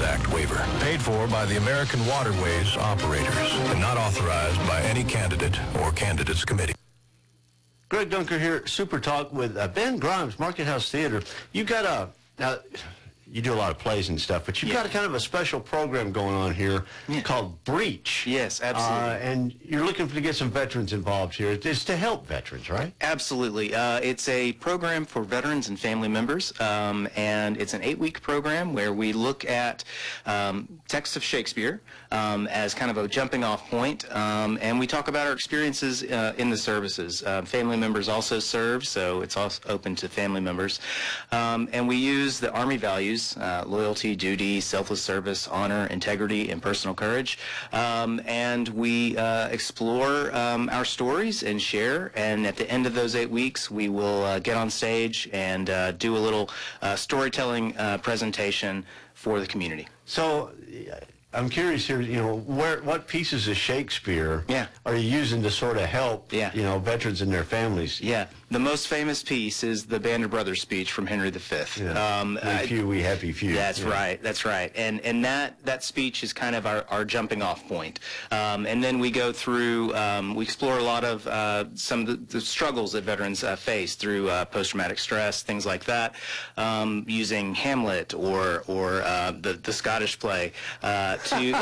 Act waiver. Paid for by the American Waterways operators and not authorized by any candidate or candidates committee. Greg Dunker here, Super Talk with Ben Grimes, Market House Theater. You got now, you do a lot of plays and stuff, but you've got a kind of a special program going on here called Breach. Yes, absolutely. And you're looking to get some veterans involved here. It's to help veterans, right? Absolutely. It's a program for veterans and family members, and it's an 8-week program where we look at texts of Shakespeare as kind of a jumping off point, and we talk about our experiences in the services. Family members also serve, so it's also open to family members. And we use the Army values, loyalty, duty, selfless service, honor, integrity, and personal courage. And we explore our stories and share, and at the end of those 8 weeks, we will get on stage and do a little storytelling presentation for the community. So I'm curious here, you know, what pieces of Shakespeare are you using to sort of help, you know, veterans and their families? Yeah, the most famous piece is the Band of Brothers speech from Henry V. We few, we happy few. That's right, that's right. And that speech is kind of our jumping off point. And then we go through, we explore a lot of some of the struggles that veterans face through post-traumatic stress, things like that, using Hamlet or the Scottish play to You're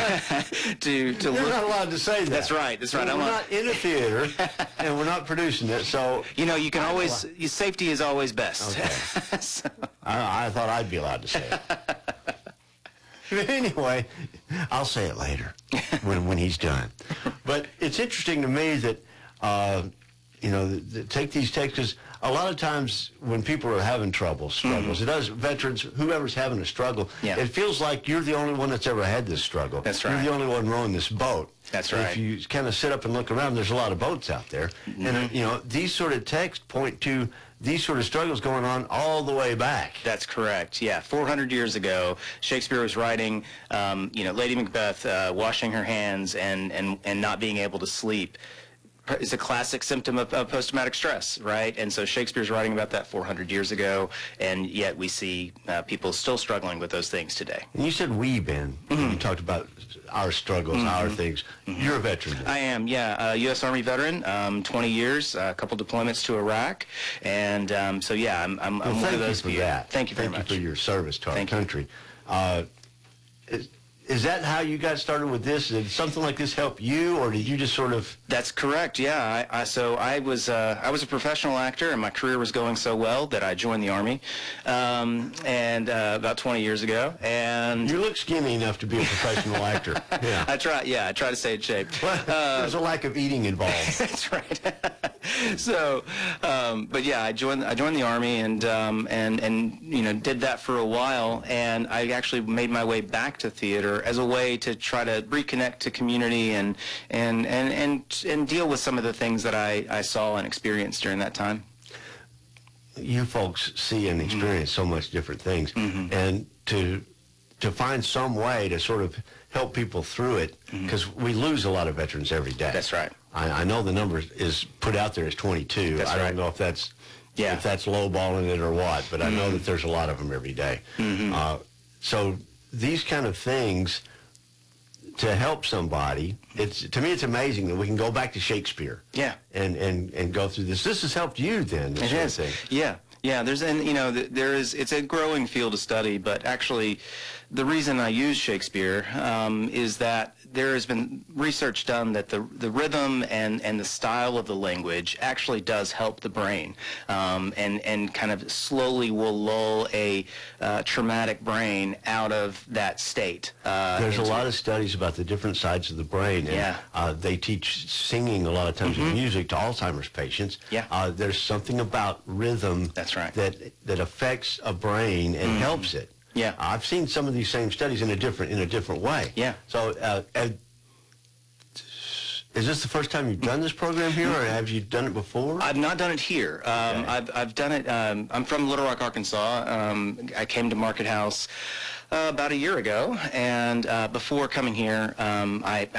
not allowed to say that. That's right. That's right. We're not in a theater, and we're not producing it, so you know, you can always safety is always best. Okay. So. I thought I'd be allowed to say it. But anyway, I'll say it later when he's done. But it's interesting to me that you know, take these texts, because a lot of times when people are having struggles, it does, veterans, whoever's having a struggle, it feels like you're the only one that's ever had this struggle. That's right. You're the only one rowing this boat. That's right. If you kind of sit up and look around, there's a lot of boats out there. And, you know, these sort of texts point to these sort of struggles going on all the way back. That's correct. Yeah, 400 years ago, Shakespeare was writing, you know, Lady Macbeth washing her hands and not being able to sleep is a classic symptom of post-traumatic stress, right? And so Shakespeare's writing about that 400 years ago, and yet we see people still struggling with those things today. And you said we, Ben. You talked about our struggles, our things. You're a veteran. I am, yeah. U.S. Army veteran, 20 years, a couple deployments to Iraq, and so yeah, I'm one of those. Thank you for that. Thank you very much. Thank you for your service to our country. Is that how you got started with this? Did something like this help you, or did you just sort of? That's correct. Yeah. So I was a professional actor, and my career was going so well that I joined the Army, and about 20 years ago. And you look skinny enough to be a professional actor. Yeah. I try. Yeah, I try to stay in shape. There's a lack of eating involved. That's right. So, but yeah, I joined the Army and you know, did that for a while, and I actually made my way back to theater as a way to try to reconnect to community and deal with some of the things that I saw and experienced during that time. You folks see and experience so much different things, and to find some way to sort of help people through it, because we lose a lot of veterans every day. That's right. I know the number is put out there as 22. That's I right. don't know if that's lowballing it or what, but I know that there's a lot of them every day. So these kind of things to help somebody, to me it's amazing that we can go back to Shakespeare. Yeah. And go through this. This has helped you then. It has. Yeah. Yeah, it's a growing field of study, but actually the reason I use Shakespeare is that there has been research done that the rhythm and the style of the language actually does help the brain, and kind of slowly will lull a traumatic brain out of that state. There's a lot of studies about the different sides of the brain, and they teach singing a lot of times in music to Alzheimer's patients. Yeah. There's something about rhythm. That's right. that affects a brain and helps it. Yeah, I've seen some of these same studies in a different way. Yeah. So, is this the first time you've done this program here, or have you done it before? I've not done it here. I've done it. I'm from Little Rock, Arkansas. I came to Market House about a year ago, and before coming here, I